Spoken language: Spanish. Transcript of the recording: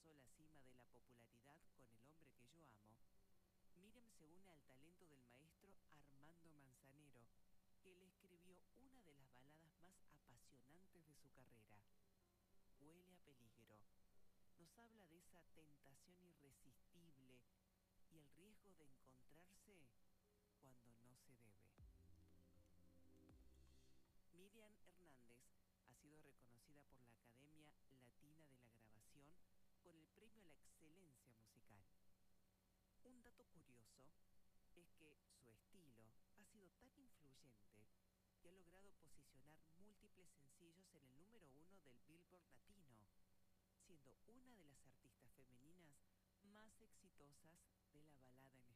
alcanzó la cima de la popularidad con El hombre que yo amo, Miriam se une al talento del maestro Armando Manzanero, que le escribió una de las baladas más apasionantes de su carrera, Huele a peligro. Nos habla de esa tentación irresistible y el riesgo de encontrarse cuando no se debe. Miriam Hernández ha sido reconocida por la Academia Latina de la Grabación con el Premio a la Excelencia Musical. Un dato curioso es que su estilo ha sido tan influyente que ha logrado posicionar múltiples sencillos en el número 1 del Billboard Latino, siendo una de las artistas femeninas más exitosas de la balada en